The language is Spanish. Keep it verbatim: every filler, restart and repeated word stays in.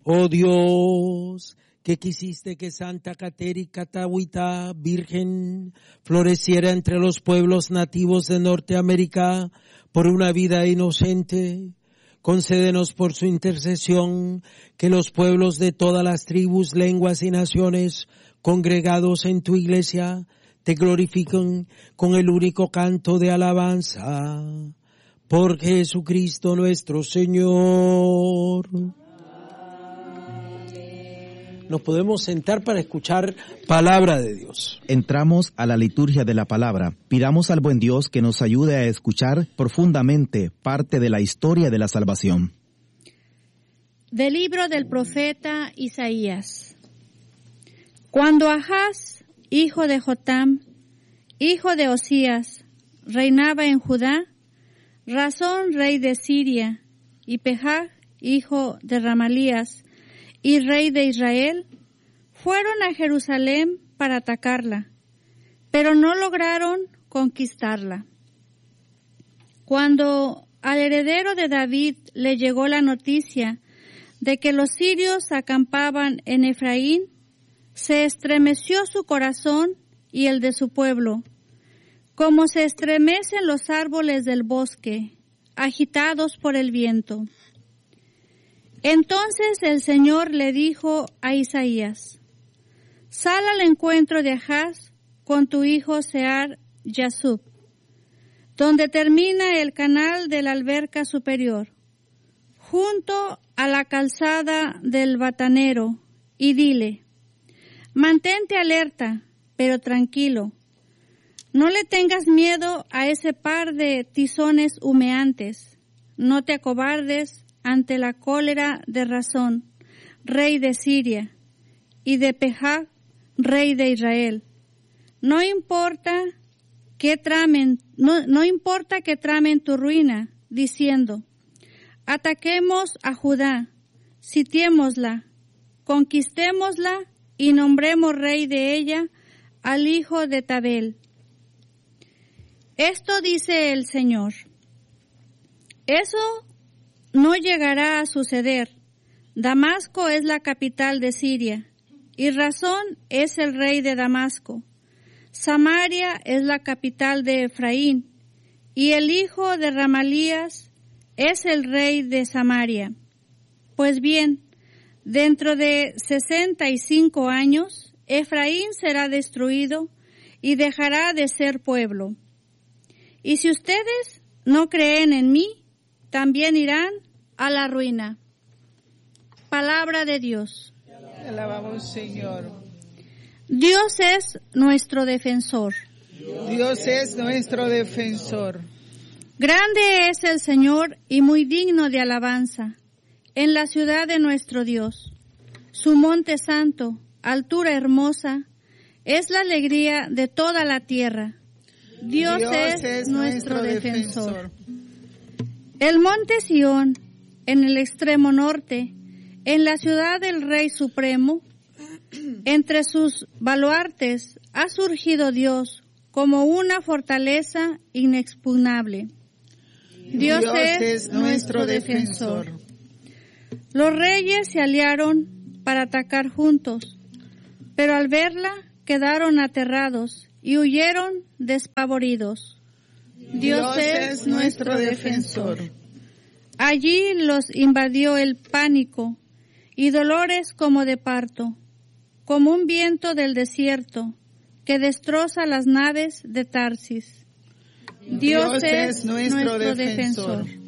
Oh Dios, que quisiste que Santa Kateri Katahuita, Virgen, floreciera entre los pueblos nativos de Norteamérica por una vida inocente, concédenos por su intercesión que los pueblos de todas las tribus, lenguas y naciones congregados en tu iglesia te glorifiquen con el único canto de alabanza. Por Jesucristo nuestro Señor. Nos podemos sentar para escuchar palabra de Dios. Entramos a la liturgia de la palabra. Pidamos al buen Dios que nos ayude a escuchar profundamente parte de la historia de la salvación. Del libro del profeta Isaías. Cuando Ahaz, hijo de Jotam, hijo de Osías, reinaba en Judá, Razón, rey de Siria, y Pejah, hijo de Ramalías, y rey de Israel, fueron a Jerusalén para atacarla, pero no lograron conquistarla. Cuando al heredero de David le llegó la noticia de que los sirios acampaban en Efraín, se estremeció su corazón y el de su pueblo, como se estremecen los árboles del bosque, agitados por el viento. Entonces el Señor le dijo a Isaías: Sal al encuentro de Ahaz con tu hijo Sear Yasub, donde termina el canal de la alberca superior, junto a la calzada del Batanero, y dile: Mantente alerta, pero tranquilo. No le tengas miedo a ese par de tizones humeantes. No te acobardes ante la cólera de Razón, rey de Siria, y de Pejah, rey de Israel. No importa que tramen, no, no importa que tramen tu ruina, diciendo: ataquemos a Judá, sitiémosla, conquistémosla y nombremos rey de ella al hijo de Tabel. Esto dice el Señor: eso no llegará a suceder. Damasco es la capital de Siria, y Razón es el rey de Damasco. Samaria es la capital de Efraín, y el hijo de Ramalías es el rey de Samaria. Pues bien, dentro de sesenta y cinco años, Efraín será destruido y dejará de ser pueblo. Y si ustedes no creen en mí, también irán a la ruina. Palabra de Dios. Te alabamos, Señor. Dios es nuestro defensor. Dios es nuestro defensor. Grande es el Señor y muy digno de alabanza en la ciudad de nuestro Dios. Su monte santo, altura hermosa, es la alegría de toda la tierra. Dios, Dios es, es nuestro, nuestro defensor. defensor. El monte Sión, en el extremo norte, en la ciudad del Rey Supremo, entre sus baluartes ha surgido Dios como una fortaleza inexpugnable. Dios, Dios es, es nuestro defensor. defensor. Los reyes se aliaron para atacar juntos, pero al verla quedaron aterrados y huyeron despavoridos. Dios, Dios es nuestro defensor. Allí los invadió el pánico y dolores como de parto, como un viento del desierto que destroza las naves de Tarsis. Dios, Dios es nuestro, nuestro defensor. defensor.